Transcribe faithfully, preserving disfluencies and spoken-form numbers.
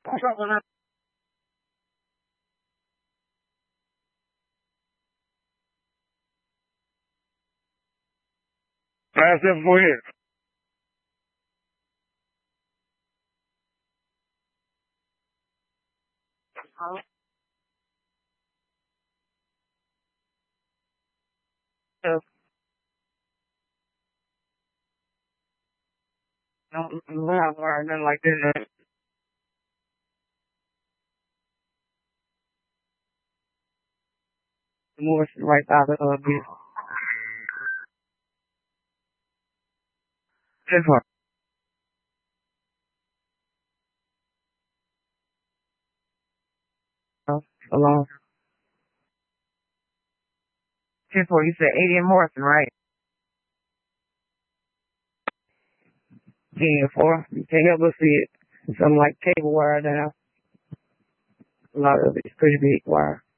Pass that for here. Uh, no, no, or nothing like that. More right out of uh, this. This one. Uh, along. Ten four. You said eighty and Morrison, right? Yeah, four. You can't help but see it. Something like cable wire now. A lot of it's pretty big wire.